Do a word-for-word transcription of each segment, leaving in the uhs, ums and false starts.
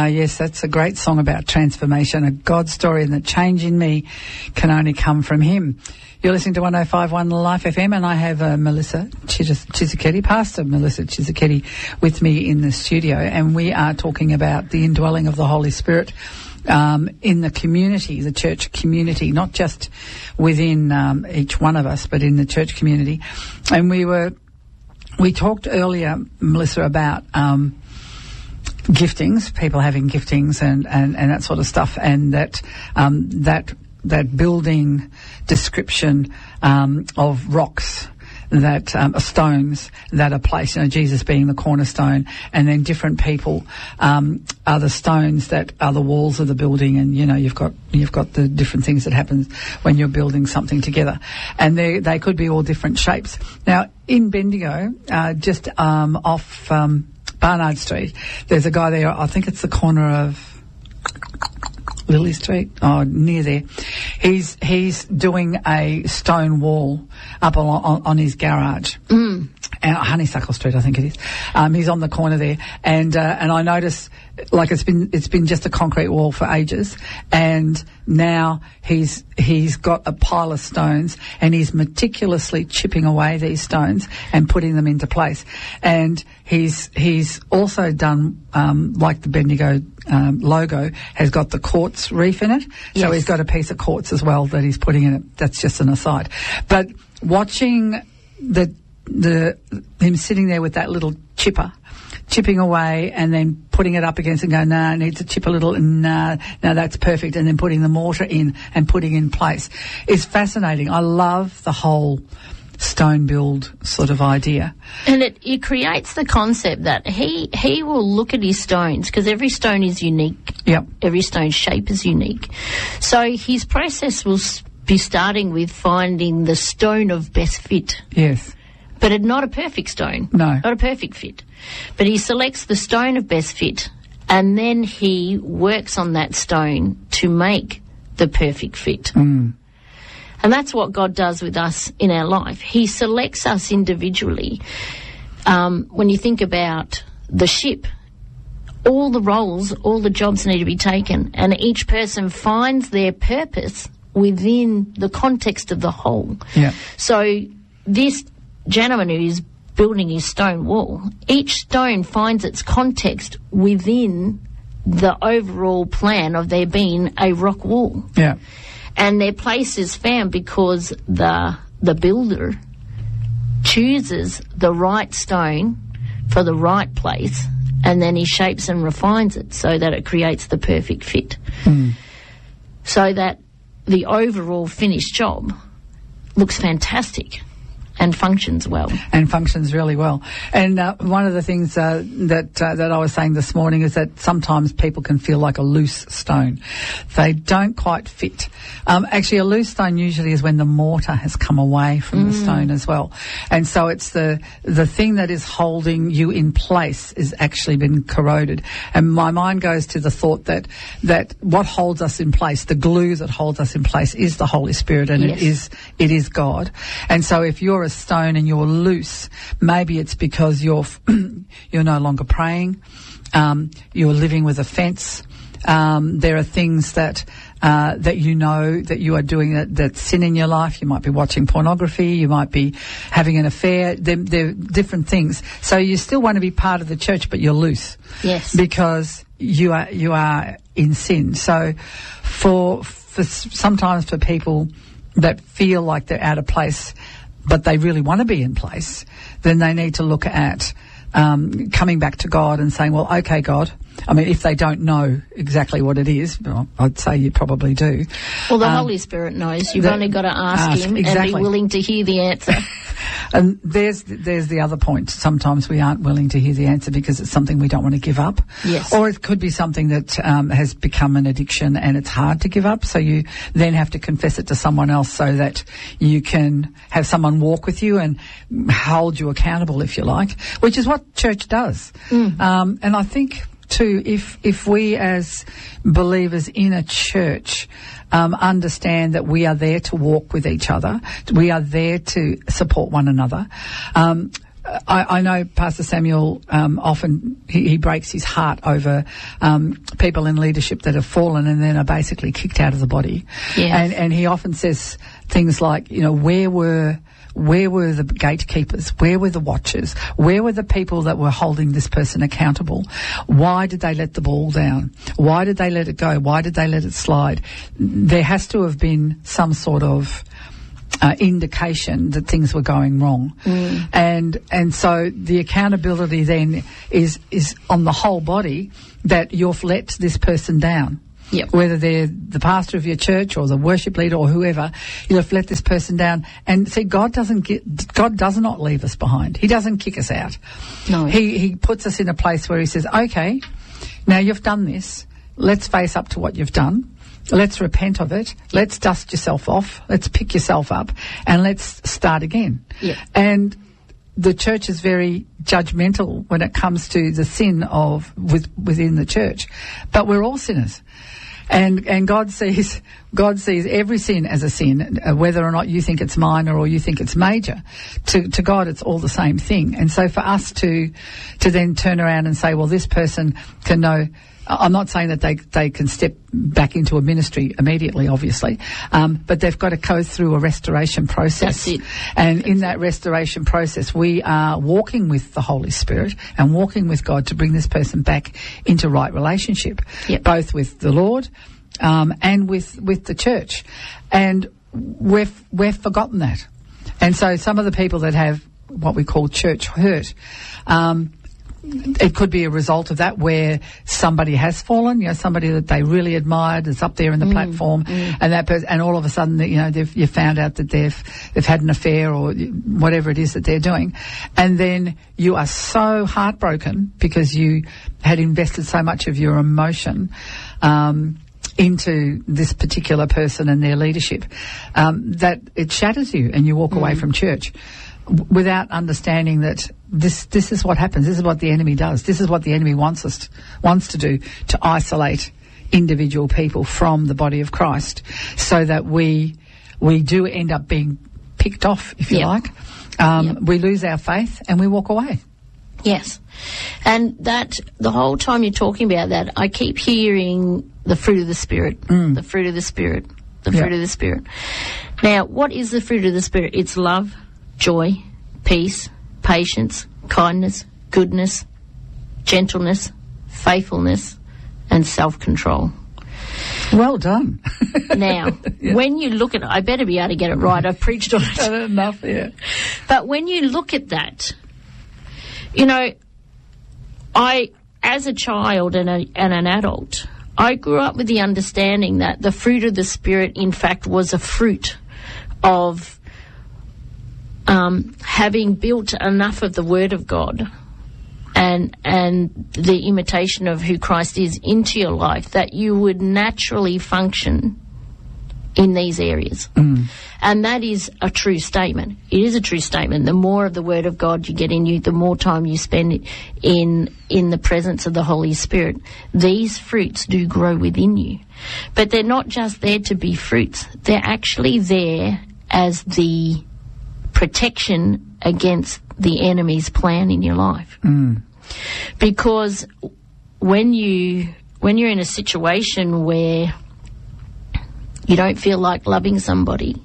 Uh, yes, that's a great song about transformation, a God story, and the change in me can only come from him. You're listening to one oh five point one Life F M, and I have uh, Melissa Chis- Chiziketti, Pastor Melissa Chiziketti, with me in the studio, and we are talking about the indwelling of the Holy Spirit um, in the community, the church community, not just within um, each one of us, but in the church community. And we were, we talked earlier, Melissa, about um, giftings, people having giftings and, and, and that sort of stuff, and that um, that that building description um, of rocks, that um, stones that are placed, you know, Jesus being the cornerstone, and then different people um, are the stones that are the walls of the building, and you know you've got you've got the different things that happen when you're building something together, and they they could be all different shapes. Now in Bendigo, uh, just um, off um, Barnard Street, there's a guy there. I think it's the corner of Lily Street, oh, near there. He's he's doing a stone wall up on, on, on his garage. Mm. Uh, Honeysuckle Street, I think it is. Um, he's on the corner there, and uh, and I notice, like it's been it's been just a concrete wall for ages, and now he's he's got a pile of stones, and he's meticulously chipping away these stones and putting them into place. And he's he's also done um, like the Bendigo um, logo has got the quartz reef in it, yes. So he's got a piece of quartz as well that he's putting in it. That's just an aside, but watching the. The him sitting there with that little chipper, chipping away, and then putting it up against and going, nah, it needs to chip a little, nah, no, that's perfect, and then putting the mortar in and putting in place is fascinating. I love the whole stone build sort of idea. And it, it creates the concept that he he will look at his stones, because every stone is unique. Yep. Every stone shape is unique. So his process will be starting with finding the stone of best fit. Yes. But it's not a perfect stone. No. Not a perfect fit. But he selects the stone of best fit, and then he works on that stone to make the perfect fit. Mm. And that's what God does with us in our life. He selects us individually. Um, when you think about the ship, all the roles, all the jobs need to be taken, and each person finds their purpose within the context of the whole. Yeah. So this gentleman who is building his stone wall, each stone finds its context within the overall plan of there being a rock wall. Yeah. And their place is found because the the builder chooses the right stone for the right place, and then he shapes and refines it so that it creates the perfect fit. Mm. So that the overall finished job looks fantastic and functions well. And functions really well. And uh, one of the things uh, that uh, that I was saying this morning is that sometimes people can feel like a loose stone. They don't quite fit. Um, actually, a loose stone usually is when the mortar has come away from mm. the stone as well. And so it's the the thing that is holding you in place is actually been corroded. And my mind goes to the thought that that what holds us in place, the glue that holds us in place, is the Holy Spirit, and yes. it is it is God. And so if you're a stone and you're loose, maybe it's because you're you're no longer praying, um, you're living with offence. Um, there are things that uh, that you know that you are doing that, that's sin in your life. You might be watching pornography. You might be having an affair. They're, they're different things. So you still want to be part of the church, but you're loose. Yes. Because you are you are in sin. So for for sometimes for people that feel like they're out of place, but they really want to be in place, then they need to look at um, coming back to God and saying, well, okay, God. I mean, if they don't know exactly what it is, well, I'd say you probably do. Well, the um, Holy Spirit knows. You've the, only got to ask, ask him exactly. and be willing to hear the answer. And there's there's the other point. Sometimes we aren't willing to hear the answer because it's something we don't want to give up. Yes. Or it could be something that um, has become an addiction and it's hard to give up. So you then have to confess it to someone else so that you can have someone walk with you and hold you accountable, if you like, which is what church does. Mm. Um, and I think, too, if if we as believers in a church um, understand that we are there to walk with each other, we are there to support one another, um, I, I know Pastor Samuel um, often he, he breaks his heart over um, people in leadership that have fallen and then are basically kicked out of the body. Yes. And, and he often says things like, you know, where were where were the gatekeepers? Where were the watchers? Where were the people that were holding this person accountable? Why did they let the ball down? Why did they let it go? Why did they let it slide? There has to have been some sort of Uh, indication that things were going wrong, mm. and and so the accountability then is is on the whole body that you've let this person down. Yep. Whether they're the pastor of your church or the worship leader or whoever, you've let this person down. And see, God doesn't get, God does not leave us behind. He doesn't kick us out. No. He he puts us in a place where He says, okay, now you've done this. Let's face up to what you've done. Let's repent of it. Let's dust yourself off. Let's pick yourself up and let's start again. Yeah. And the church is very judgmental when it comes to the sin of with, within the church, but we're all sinners. And and God sees God sees every sin as a sin, uh, whether or not you think it's minor or you think it's major. To to God, it's all the same thing. And so for us to to then turn around and say, well, this person can know. I'm not saying that they they can step back into a ministry immediately, obviously, um, but they've got to go through a restoration process. That's it. And That's in that it. restoration process, we are walking with the Holy Spirit and walking with God to bring this person back into right relationship, Yep. both with the Lord um, and with with the church. And we've we've forgotten that. And so some of the people that have what we call church hurt. Um, It could be a result of that where somebody has fallen, you know, somebody that they really admired is up there in the Mm, platform, mm. and that person, and all of a sudden, you know, they've you found out that they've they've had an affair or whatever it is that they're doing, and then you are so heartbroken because you had invested so much of your emotion um, into this particular person and their leadership um, that it shatters you, and you walk Mm. away from church without understanding that this this is what happens. This is what the enemy does. This is what the enemy wants us to, wants to do, to isolate individual people from the body of Christ, so that we we do end up being picked off, if you Yep. like. Um, Yep. We lose our faith and we walk away. Yes. And that, the whole time you're talking about that, I keep hearing the fruit of the Spirit, Mm. the fruit of the Spirit, the Yeah. fruit of the Spirit. Now, what is the fruit of the Spirit? It's love, joy, peace, patience, kindness, goodness, gentleness, faithfulness, and self-control. Well done. Now, Yeah. when you look at it, I better be able to get it right. I've preached on it. Enough, yeah. But when you look at that, you know, I, as a child and, a, and an adult, I grew up with the understanding that the fruit of the Spirit, in fact, was a fruit of um, having built enough of the Word of God and and the imitation of who Christ is into your life that you would naturally function in these areas. Mm. And that is a true statement. It is a true statement. The more of the Word of God you get in you, the more time you spend in in the presence of the Holy Spirit, these fruits do grow within you. But they're not just there to be fruits. They're actually there as the protection against the enemy's plan in your life. Mm. Because when you when you're in a situation where you don't feel like loving somebody,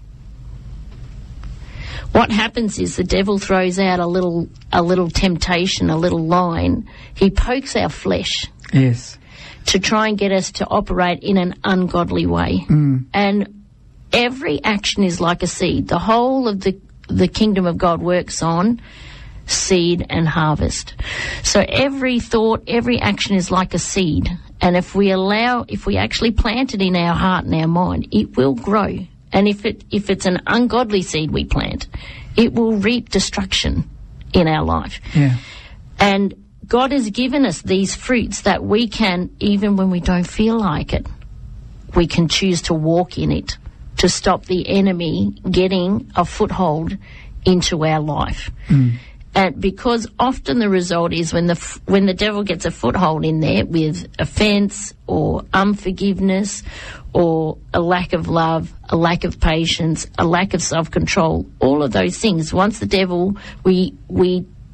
what happens is the devil throws out a little a little temptation, a little line. He pokes our flesh Yes. to try and get us to operate in an ungodly way. Mm. And every action is like a seed. The whole of the the kingdom of God works on seed and harvest. So every thought, every action is like a seed. And if we allow, if we actually plant it in our heart and our mind, it will grow. And if it if it's an ungodly seed we plant, it will reap destruction in our life. Yeah. And God has given us these fruits that we can, even when we don't feel like it, we can choose to walk in it to stop the enemy getting a foothold into our life. Mm. And because often the result is when the f- when the devil gets a foothold in there with offence or unforgiveness or a lack of love, a lack of patience, a lack of self-control, all of those things, once the devil, we we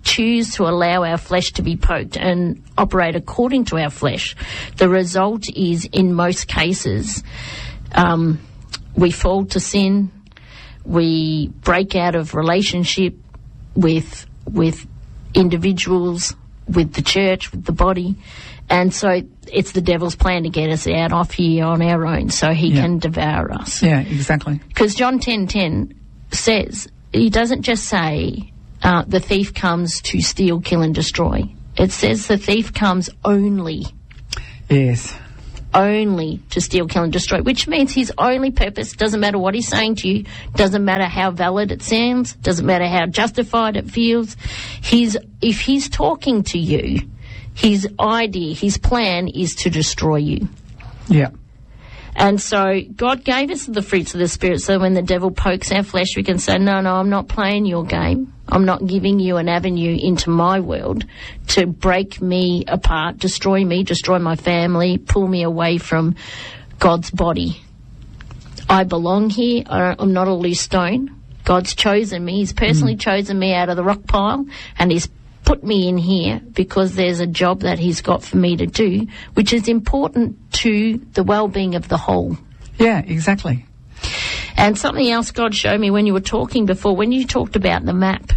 choose to allow our flesh to be poked and operate according to our flesh, the result is, in most cases, um, we fall to sin, we break out of relationship with with individuals, with the church, with the body, and so it's the devil's plan to get us out off here on our own so he yeah. can devour us. Yeah, exactly. Because John ten ten says, he doesn't just say uh, the thief comes to steal, kill and destroy. It says the thief comes only. Yes. Only to steal, kill and destroy, which means his only purpose, doesn't matter what he's saying to you, doesn't matter how valid it sounds, doesn't matter how justified it feels. His, if he's talking to you, his idea, his plan is to destroy you. Yeah. And so God gave us the fruits of the Spirit so when the devil pokes our flesh, we can say, no, no, I'm not playing your game. I'm not giving you an avenue into my world to break me apart, destroy me, destroy my family, pull me away from God's body. I belong here. I'm not a loose stone. God's chosen me. He's personally mm. chosen me out of the rock pile, and he's put me in here because there's a job that he's got for me to do, which is important to the well-being of the whole. Yeah, exactly. And something else God showed me when you were talking before, when you talked about the map,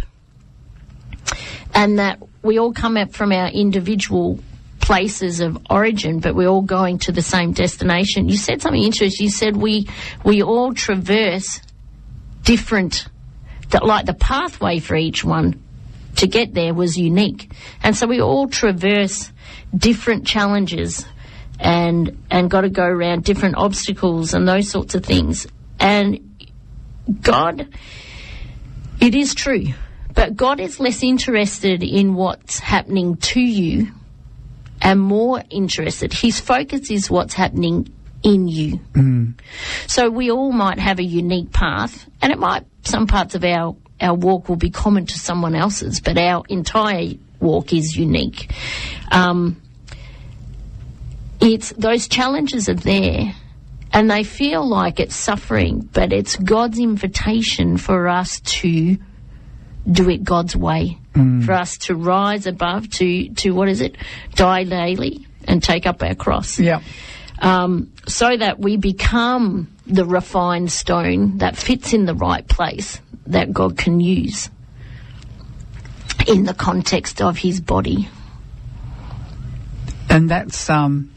and that we all come up from our individual places of origin, but we're all going to the same destination. You said something interesting. You said we we all traverse different, that like the pathway for each one to get there was unique. And so we all traverse different challenges and and got to go around different obstacles and those sorts of things. And God, it is true, but God is less interested in what's happening to you and more interested. His focus is what's happening in you. Mm. So we all might have a unique path, and it might, some parts of our, our walk will be common to someone else's, but our entire walk is unique. Um, it's, those challenges are there, and they feel like it's suffering, but it's God's invitation for us to do it God's way, mm. for us to rise above, to, to what is it, die daily and take up our cross. Yeah. Um, so that we become the refined stone that fits in the right place that God can use in the context of his body. And that's... um.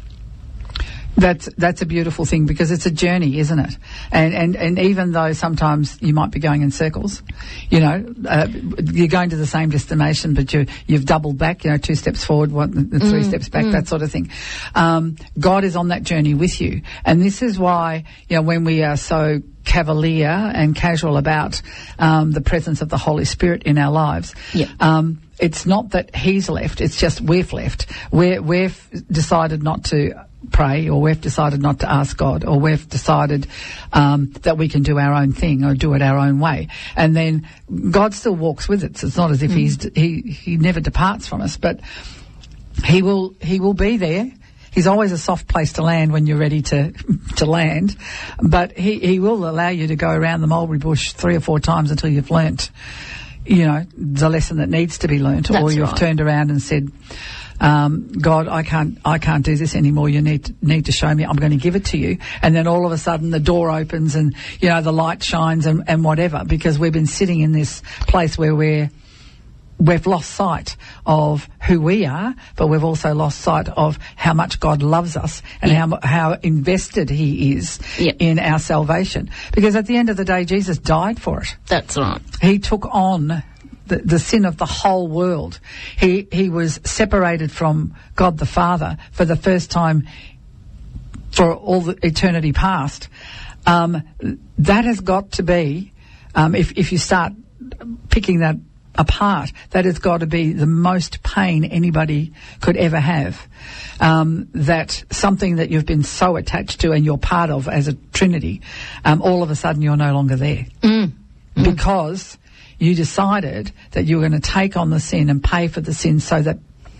That's that's a beautiful thing, because it's a journey, isn't it? And and, and even though sometimes you might be going in circles, you know, uh, you're going to the same destination, but you you've doubled back, you know, two steps forward, one, three mm, steps back, mm. that sort of thing. Um, God is on that journey with you, and this is why, you know, when we are so cavalier and casual about um, the presence of the Holy Spirit in our lives. Yeah. Um, it's not that he's left, it's just we've left. We're, we've decided not to pray, or we've decided not to ask God, or we've decided um, that we can do our own thing or do it our own way. And then God still walks with us. It's not as if mm. he's he he never departs from us, but he will he will be there. He's always a soft place to land when you're ready to to land, but he, he will allow you to go around the mulberry bush three or four times until you've learnt, you know, the lesson that needs to be learnt, That's or you've right. turned around and said, um, God, I can't I can't do this anymore. You need to, need to show me. I'm going to give it to you. And then all of a sudden the door opens and, you know, the light shines and, and whatever, because we've been sitting in this place where we're We've lost sight of who we are, but we've also lost sight of how much God loves us and yeah. how how invested he is yeah. in our salvation. Because at the end of the day, Jesus died for it. That's right. He took on the, the sin of the whole world. He he was separated from God the Father for the first time for all the eternity past. Um, that has got to be, um, if if you start picking that apart, that has got to be the most pain anybody could ever have. Um, that something that you've been so attached to and you're part of as a Trinity, um, all of a sudden you're no longer there. Mm. Mm. Because you decided that you were going to take on the sin and pay for the sin so that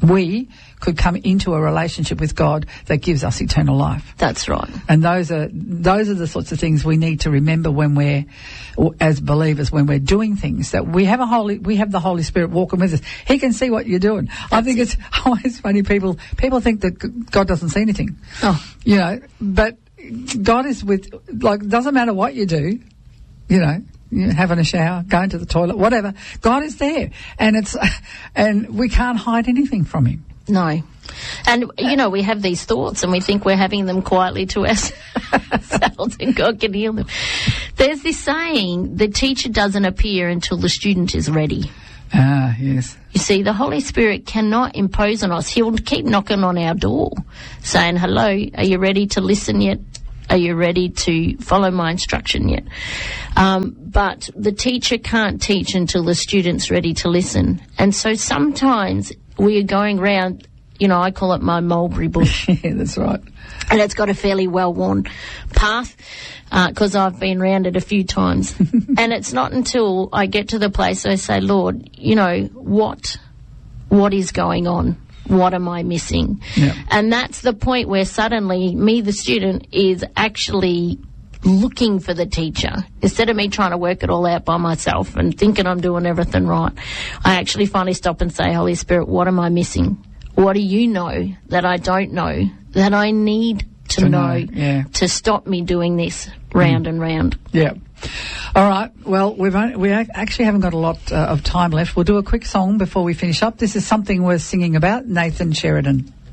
we could come into a relationship with God that gives us eternal life. That's right. And those are those are the sorts of things we need to remember when we're, as believers, when we're doing things, that we have a holy, we have the Holy Spirit walking with us. He can see what you're doing. That's I think it's always funny. People people think that God doesn't see anything. Oh, you know, but God is with. Like, doesn't matter what you do, you know. You know, having a shower, going to the toilet, whatever. God is there, and it's and we can't hide anything from Him. No. And, you know, we have these thoughts and we think we're having them quietly to ourselves and God can heal them. There's this saying, the teacher doesn't appear until the student is ready. Ah, yes. You see, the Holy Spirit cannot impose on us. He'll keep knocking on our door saying, hello, are you ready to listen yet? Are you ready to follow my instruction yet? Um, but the teacher can't teach until the student's ready to listen. And so sometimes we are going round, you know, I call it my mulberry bush. Yeah, that's right. And it's got a fairly well-worn path because uh, I've been round it a few times. And it's not until I get to the place I say, Lord, you know, what, what is going on? What am I missing? Yeah. And that's the point where suddenly me, the student, is actually looking for the teacher. Instead of me trying to work it all out by myself and thinking I'm doing everything right, I actually finally stop and say, Holy Spirit, what am I missing? What do you know that I don't know, that I need to, to know, know yeah. to stop me doing this round mm. and round? Yeah. All right. Well, we've only, we actually haven't got a lot uh, of time left. We'll do a quick song before we finish up. This is Something Worth Singing About, Nathan Sheridan.